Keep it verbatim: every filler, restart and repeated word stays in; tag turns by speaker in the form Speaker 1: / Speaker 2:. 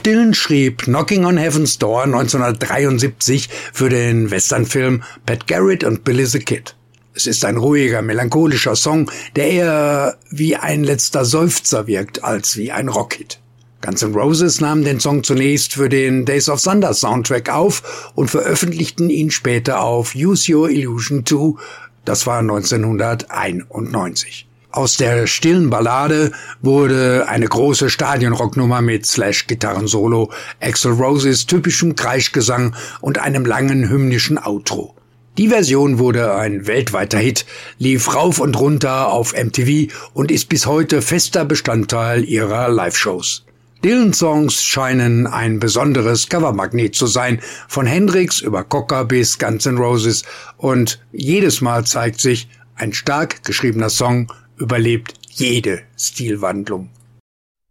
Speaker 1: Bob Dylan schrieb Knocking on Heaven's Door neunzehnhundertdreiundsiebzig für den Westernfilm Pat Garrett und Billy the Kid. Es ist ein ruhiger, melancholischer Song, der eher wie ein letzter Seufzer wirkt als wie ein Rockhit. Guns N' Roses nahmen den Song zunächst für den Days of Thunder Soundtrack auf und veröffentlichten ihn später auf Use Your Illusion zwei, das war neunzehnhunderteinundneunzig. Aus der stillen Ballade wurde eine große Stadionrocknummer mit Slash-Gitarrensolo, Axl Roses typischem Kreischgesang und einem langen hymnischen Outro. Die Version wurde ein weltweiter Hit, lief rauf und runter auf M T V und ist bis heute fester Bestandteil ihrer Live-Shows. Dylan-Songs scheinen ein besonderes Covermagnet zu sein, von Hendrix über Cocker bis Guns N' Roses, und jedes Mal zeigt sich, ein stark geschriebener Song überlebt jede Stilwandlung.